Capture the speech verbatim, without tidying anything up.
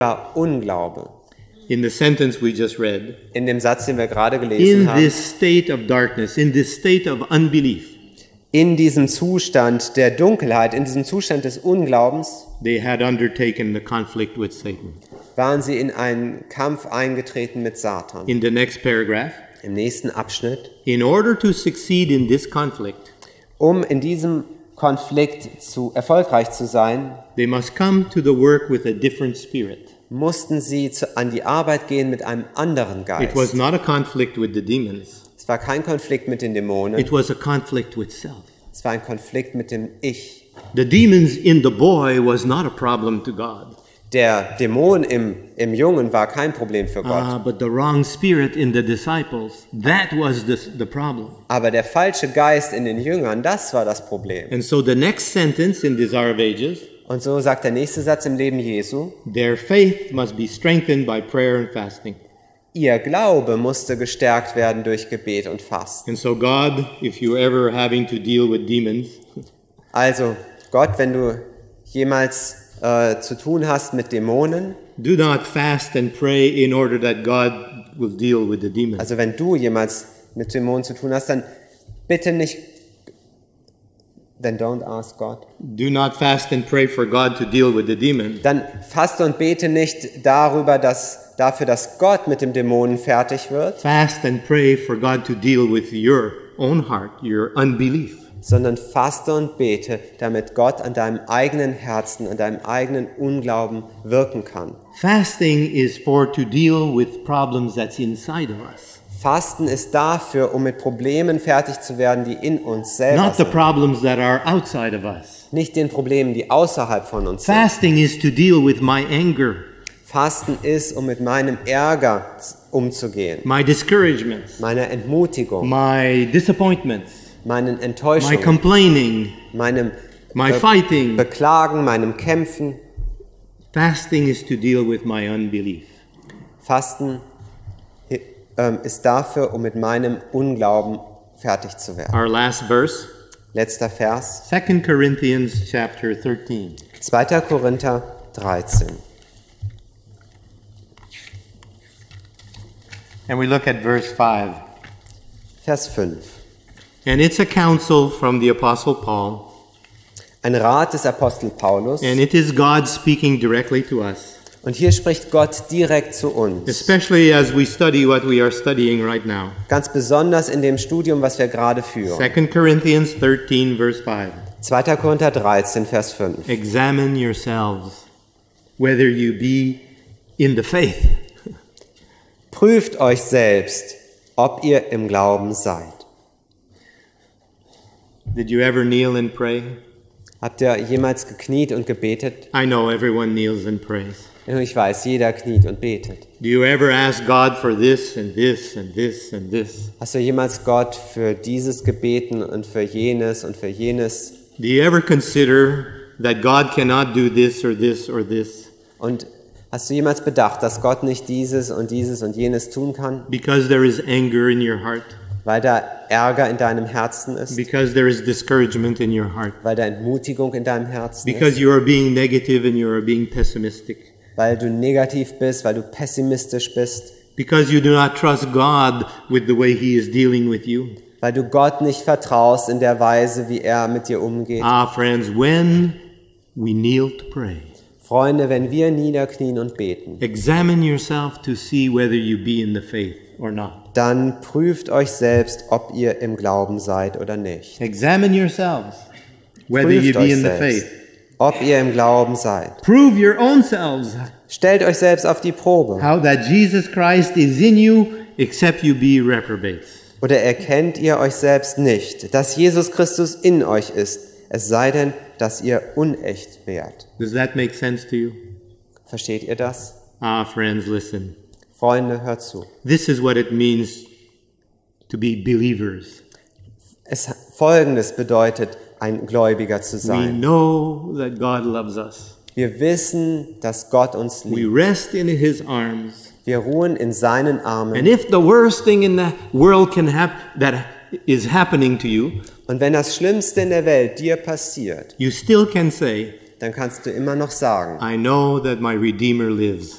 war Unglaube. In the sentence we just read, In dem Satz, den wir gerade gelesen in haben, this state of darkness, in this state of unbelief, in diesem Zustand der Dunkelheit, in diesem Zustand des Unglaubens, they had undertaken the conflict with Satan. waren sie in einen Kampf eingetreten mit Satan. In the next paragraph, Im nächsten Abschnitt, in order to succeed in this conflict, um in diesem Konflikt zu, erfolgreich zu sein, they must come to the work with a different spirit. mussten sie zu, an die Arbeit gehen mit einem anderen Geist. It was not a conflict with the demons. Es war kein Konflikt mit den Dämonen, It was a conflict with self. es war ein Konflikt mit dem Ich. The demons in the boy was not a problem to God. Der Dämon im, im Jungen war kein Problem für Gott. Ah, but the wrong spirit in the disciples, that was the, the problem. Aber der falsche Geist in den Jüngern, das war das Problem. And so the next sentence in Desire of Ages, Und so sagt der nächste Satz im Leben Jesu, their faith must be strengthened by prayer and fasting. ihr Glaube musste gestärkt werden durch Gebet und Fasten. And so God, if you're ever having to deal with demons, Also Gott, wenn du jemals äh, zu tun hast mit Dämonen, do not fast and pray in order that God will deal with the demons. also wenn du jemals mit Dämonen zu tun hast, dann bitte nicht, then don't ask God. Do not fast and pray for God to deal with the demons. Dann faste und bete nicht darüber, dass, dafür, dass Gott mit dem Dämonen fertig wird, Fast and pray for God to deal with your own heart, your unbelief. sondern faste und bete, damit Gott an deinem eigenen Herzen, an deinem eigenen Unglauben wirken kann. Fasting is for to deal with problems that's inside of us. Fasten ist dafür, um mit Problemen fertig zu werden, die in uns selber Not the sind. problems that are outside of us. Nicht den Problemen, die außerhalb von uns sind. Fasting is to deal with my anger, Fasten ist, um mit meinem Ärger umzugehen, my discouragements, meiner Entmutigung, my disappointments, meinen my Enttäuschungen, complaining, meinem my Be- fighting. Beklagen, meinem Kämpfen. Fasting is to deal with my unbelief. Fasten ähm, ist dafür, um mit meinem Unglauben fertig zu werden. Our last verse, Letzter Vers, Second Corinthians chapter thirteen. zweiter Korinther dreizehn. And we look at verse five. Vers fünf. And it's a counsel from the Apostle Paul, Ein Rat des Apostel Paulus. and it is God speaking directly to us, Und hier spricht Gott direkt zu uns. especially as we study what we are studying right now. Ganz besonders in dem Studium, was wir gerade führen. Second Corinthians thirteen, verse five. zweiter Korinther dreizehn, Vers fünf. Examine yourselves whether you be in the faith. Prüft euch selbst, ob ihr im Glauben seid. Did you ever kneel and pray? Habt ihr jemals gekniet und gebetet? I know everyone kneels and prays. Ich weiß, jeder kniet und betet. Do you ever ask God for this and this and this and this? Hast du jemals Gott für dieses gebeten und für jenes und für jenes? Do you ever consider that God cannot do this or this or this? Und hast du jemals bedacht, dass Gott nicht dieses und dieses und jenes tun kann? Because there is anger in your heart, Weil da Ärger in deinem Herzen ist? because there is discouragement in your heart, Weil da Entmutigung in deinem Herzen because ist? you are being negative and you are being pessimistic, Weil du negativ bist, weil du pessimistisch bist? because you do not trust God with the way He is dealing with you. Weil du Gott nicht vertraust in der Weise, wie er mit dir umgeht? Ah, friends, when we kneel to pray, Freunde, wenn wir niederknien und beten, examine yourself to see whether you be in the faith or not. dann prüft euch selbst, ob ihr im Glauben seid oder nicht. Examine yourselves whether you Prüft be euch in the selbst, faith. ob ihr im Glauben seid. Prove your own selves Stellt euch selbst auf die Probe. how that Jesus Christ is in you, except you be reprobates. Oder erkennt ihr euch selbst nicht, dass Jesus Christus in euch ist, es sei denn, dass ihr unecht wärt? Does that make sense to you? Versteht ihr das? Ah, friends, listen. Freunde, hört zu. This is what it means to be believers. Es Folgendes bedeutet, ein Gläubiger zu We sein. know that God loves us. Wir wissen, dass Gott uns We liebt. rest in His arms. Wir ruhen in seinen And Armen. if the worst thing in the world can hap- that is happening to you, Und wenn das Schlimmste in der Welt dir passiert, you still can say, dann kannst du immer noch sagen, I know that my Redeemer lives.